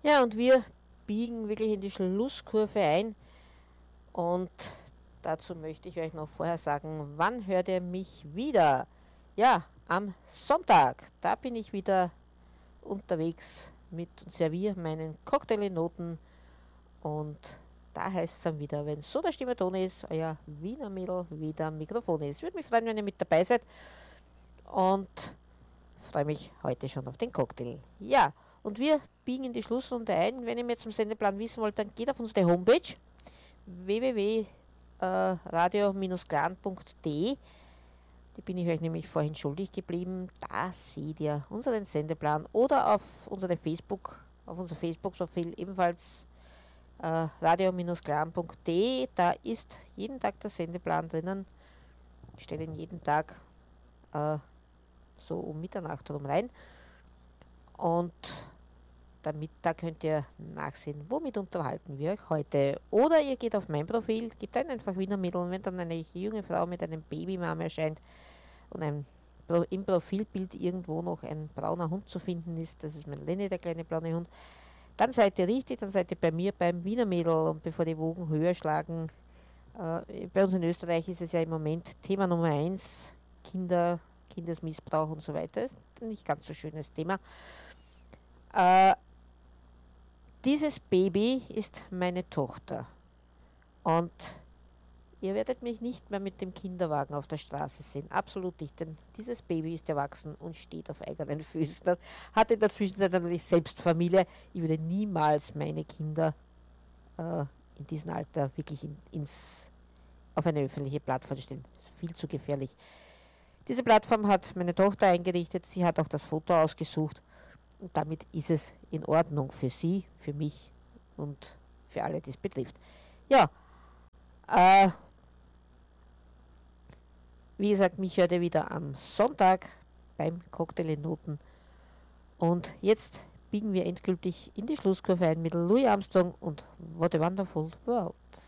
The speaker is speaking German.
Ja, und wir biegen wirklich in die Schlusskurve ein und dazu möchte ich euch noch vorher sagen, wann hört ihr mich wieder? Ja, am Sonntag. Da bin ich wieder unterwegs mit und serviere meinen Cocktail in Noten und da heißt es dann wieder, wenn so der Stimme Ton ist, euer Wiener Mädel wieder am Mikrofon ist. Würde mich freuen, wenn ihr mit dabei seid und freue mich heute schon auf den Cocktail. Ja, und wir biegen in die Schlussrunde ein. Wenn ihr mehr zum Sendeplan wissen wollt, dann geht auf unsere Homepage www.radio-clan.de. Die bin ich euch nämlich vorhin schuldig geblieben. Da seht ihr unseren Sendeplan oder auf unser Facebook-Profil ebenfalls radio-clan.de. Da ist jeden Tag der Sendeplan drinnen. Ich stelle ihn jeden Tag äh, so um Mitternacht herum rein. Und da könnt ihr nachsehen, womit unterhalten wir euch heute. Oder ihr geht auf mein Profil, gebt einfach Wiener Mädel und wenn dann eine junge Frau mit einem Babymama erscheint und im Profilbild irgendwo noch ein brauner Hund zu finden ist, das ist mein Lenny, der kleine braune Hund, dann seid ihr richtig, dann seid ihr bei mir beim Wiener Mädel und bevor die Wogen höher schlagen, bei uns in Österreich ist es ja im Moment Thema Nummer eins, Kindesmissbrauch und so weiter. Ist ein nicht ganz so schönes Thema. Äh, Dieses Baby ist meine Tochter und ihr werdet mich nicht mehr mit dem Kinderwagen auf der Straße sehen. Absolut nicht, denn dieses Baby ist erwachsen und steht auf eigenen Füßen. Hat in der Zwischenzeit natürlich selbst Familie. Ich würde niemals meine Kinder in diesem Alter wirklich auf eine öffentliche Plattform stellen. Das ist viel zu gefährlich. Diese Plattform hat meine Tochter eingerichtet. Sie hat auch das Foto ausgesucht. Und damit ist es in Ordnung für sie, für mich und für alle, die es betrifft. Ja, äh, wie gesagt, mich hört ihr wieder am Sonntag beim Cocktail in Noten. Und jetzt biegen wir endgültig in die Schlusskurve ein mit Louis Armstrong und What a Wonderful World.